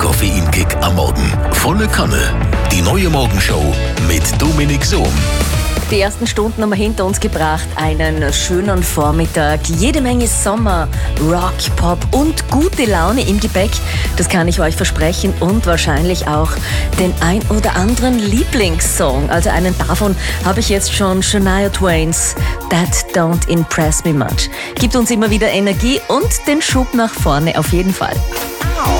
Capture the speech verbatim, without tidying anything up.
Koffeinkick am Morgen. Volle Kanne. Die neue Morgenshow mit Dominik Sohm. Die ersten Stunden haben wir hinter uns gebracht. Einen schönen Vormittag. Jede Menge Sommer, Rock, Pop und gute Laune im Gepäck. Das kann ich euch versprechen. Und wahrscheinlich auch den ein oder anderen Lieblingssong. Also einen davon habe ich jetzt schon. Shania Twains That Don't Impress Me Much. Gibt uns immer wieder Energie und den Schub nach vorne auf jeden Fall.